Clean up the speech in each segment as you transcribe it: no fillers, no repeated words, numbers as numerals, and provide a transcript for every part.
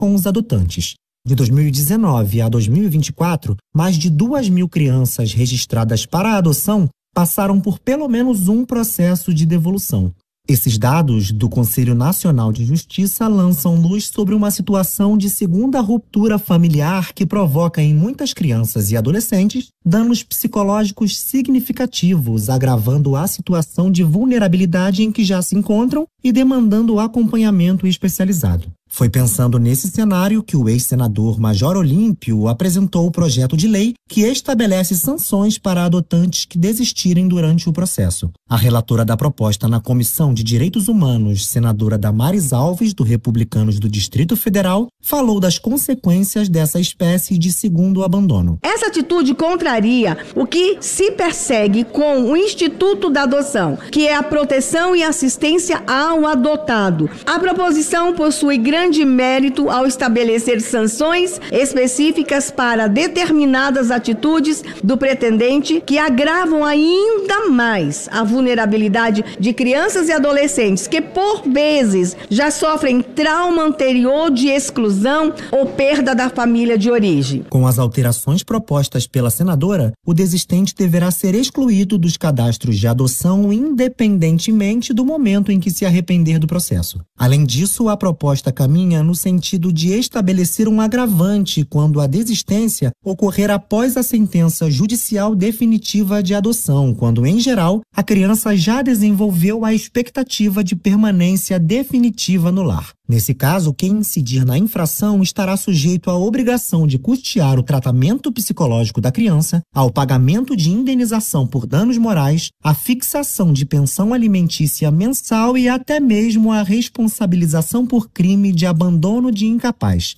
com os adotantes. De 2019 a 2024, mais de 2.000 crianças registradas para a adoção passaram por pelo menos um processo de devolução. Esses dados do Conselho Nacional de Justiça lançam luz sobre uma situação de segunda ruptura familiar que provoca em muitas crianças e adolescentes danos psicológicos significativos, agravando a situação de vulnerabilidade em que já se encontram e demandando acompanhamento especializado. Foi pensando nesse cenário que o ex-senador Major Olímpio apresentou o projeto de lei que estabelece sanções para adotantes que desistirem durante o processo. A relatora da proposta na Comissão de Direitos Humanos, senadora Damares Alves, do Republicanos do Distrito Federal, falou das consequências dessa espécie de segundo abandono. Essa atitude contraria o que se persegue com o Instituto da Adoção, que é a proteção e assistência ao adotado. A proposição possui grande mérito ao estabelecer sanções específicas para determinadas atitudes do pretendente que agravam ainda mais a vulnerabilidade de crianças e adolescentes que, por vezes, já sofrem trauma anterior de exclusão ou perda da família de origem. Com as alterações propostas pela senadora, o desistente deverá ser excluído dos cadastros de adoção independentemente do momento em que se arrepender do processo. Além disso, a proposta caminha no sentido de estabelecer um agravante quando a desistência ocorrer após a sentença judicial definitiva de adoção, quando, em geral, a criança já desenvolveu a expectativa de permanência definitiva no lar. Nesse caso, quem incidir na infração estará sujeito à obrigação de custear o tratamento psicológico da criança, ao pagamento de indenização por danos morais, à fixação de pensão alimentícia mensal e até mesmo à responsabilização por crime de abandono de incapaz.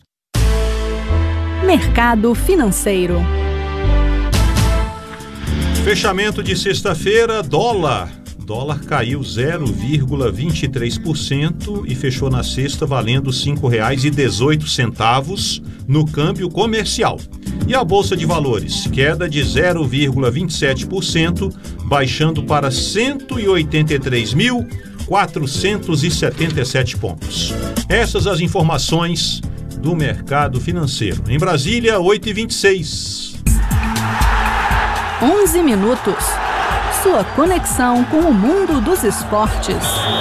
Mercado financeiro. Fechamento de sexta-feira, dólar caiu 0,23% e fechou na sexta valendo R$ 5,18 no câmbio comercial. E a Bolsa de Valores, queda de 0,27%, baixando para 183.477 pontos. Essas as informações do mercado financeiro. Em Brasília, 8h26. 11 minutos. Sua conexão com o mundo dos esportes.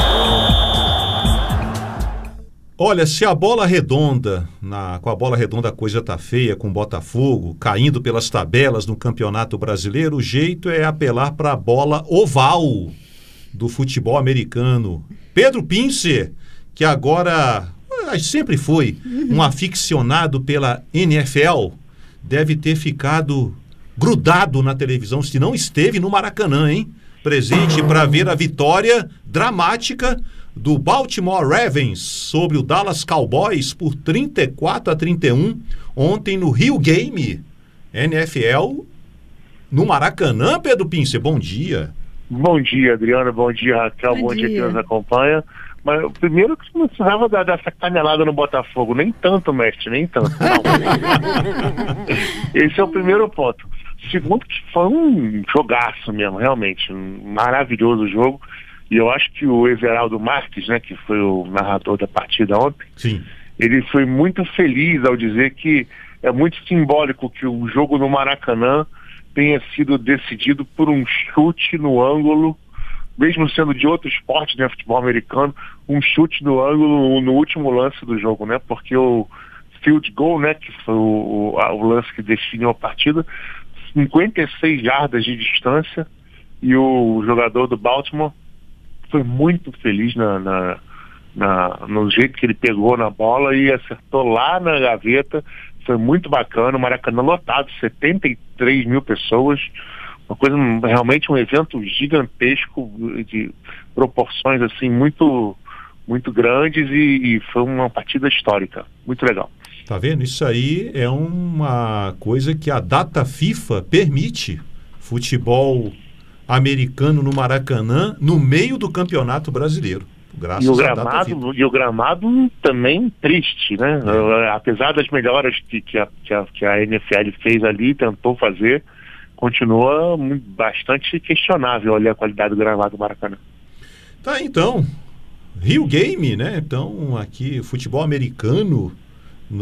Olha, se a bola redonda, com a bola redonda a coisa tá feia, com o Botafogo caindo pelas tabelas no Campeonato Brasileiro, o jeito é apelar para a bola oval do futebol americano. Pedro Pincer, que agora sempre foi um aficionado pela NFL, deve ter ficado grudado na televisão, se não esteve no Maracanã, hein? Presente para ver a vitória dramática do Baltimore Ravens sobre o Dallas Cowboys por 34-31 ontem no Rio Game. NFL no Maracanã, Pedro Pincer, bom dia. Bom dia, Adriana, bom dia, Raquel, bom dia quem nos acompanha. Mas primeiro que não precisava dar essa canelada no Botafogo, nem tanto, mestre, nem tanto. Não. Esse é o primeiro ponto. Segundo, que foi um jogaço mesmo, realmente, um maravilhoso jogo. E eu acho que o Everaldo Marques, né, que foi o narrador da partida ontem, sim, ele foi muito feliz ao dizer que é muito simbólico que o jogo no Maracanã tenha sido decidido por um chute no ângulo, mesmo sendo de outro esporte, né, futebol americano, um chute no ângulo no último lance do jogo, né, porque o field goal, né, que foi o lance que definiu a partida, 56 jardas de distância, e o jogador do Baltimore foi muito feliz no jeito que ele pegou na bola e acertou lá na gaveta. Foi muito bacana, o Maracanã lotado, 73 mil pessoas, uma coisa, realmente um evento gigantesco, de proporções assim muito, muito grandes, e foi uma partida histórica, muito legal. Tá vendo? Isso aí é uma coisa que a data FIFA permite. Futebol americano no Maracanã no meio do Campeonato Brasileiro. Graças à data FIFA. E o gramado também triste, né? Apesar das melhoras que a NFL fez ali, tentou fazer, continua bastante questionável ali a qualidade do gramado do Maracanã. Tá, então, Rio Game, né? Então, aqui, futebol americano